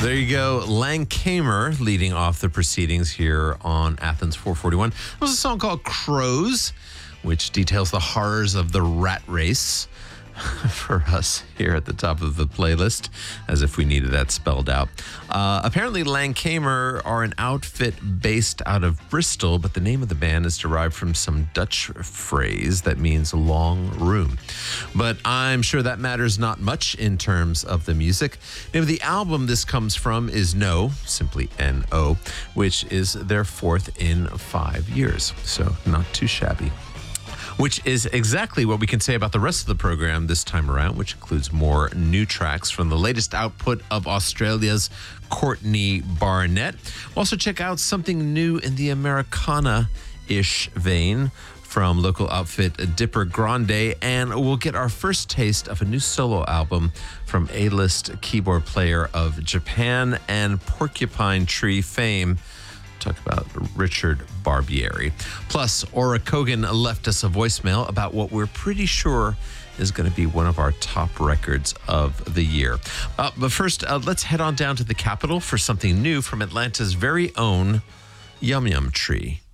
There you go. Langkamer leading off the proceedings here on Athens 441. It was a song called Crows, which details the horrors of the rat race for us here at the top of the playlist, as if we needed that spelled out. Apparently, Langkamer are an outfit based out of Bristol, but the name of the band is derived from some Dutch phrase that means long room. But I'm sure that matters not much in terms of the music. Name of the album this comes from is No, simply N-O, which is their fourth in 5 years. So not too shabby. Which is exactly what we can say about the rest of the program this time around, which includes more new tracks from the latest output of Australia's Courtney Barnett. We'll also check out something new in the Americana-ish vein from local outfit Dipper Grande, and we'll get our first taste of a new solo album from A-list keyboard player of Japan and Porcupine Tree fame. Talk about Richard Barbieri. Plus, Ora Kogan left us a voicemail about what we're pretty sure is going to be one of our top records of the year. But first, let's head on down to the capital for something new from Atlanta's very own Yum Yum Tree.